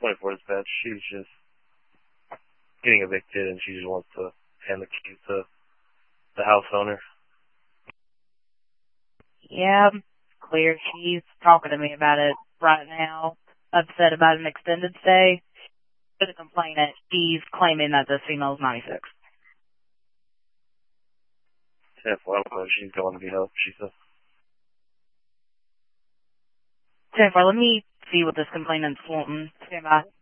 24 dispatch. She's just getting evicted, and she just wants to hand the keys to the house owner. Yeah, clear. She's talking to me about it right now, upset about an extended stay. For the complainant, she's claiming that this female's 96. Yeah, well, I don't know if she's going to be helped, she said. Jennifer, let me see what this complainant's wanting. Stand by.